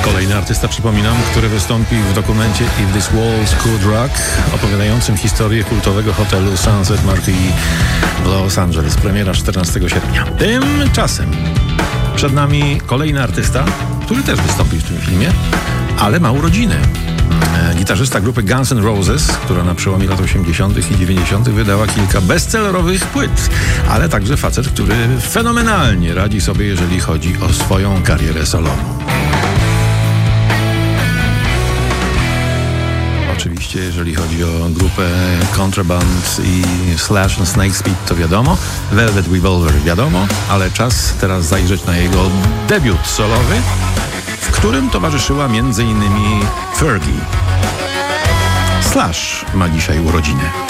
Kolejny artysta, przypominam, który wystąpi w dokumencie If This Walls Could Rock, opowiadającym historię kultowego hotelu Sunset Marquis w Los Angeles. Premiera 14 sierpnia. Tymczasem przed nami kolejny artysta, który też wystąpi w tym filmie, ale ma urodziny. Gitarzysta grupy Guns N' Roses, która na przełomie lat 80. i 90. wydała kilka bestsellerowych płyt, ale także facet, który fenomenalnie radzi sobie, jeżeli chodzi o swoją karierę solową. Oczywiście, jeżeli chodzi o grupę Contraband i Slash and Snake Speed, to wiadomo, Velvet Revolver wiadomo, ale czas teraz zajrzeć na jego debiut solowy, w którym towarzyszyła m.in. Fergie. Slash ma dzisiaj urodziny.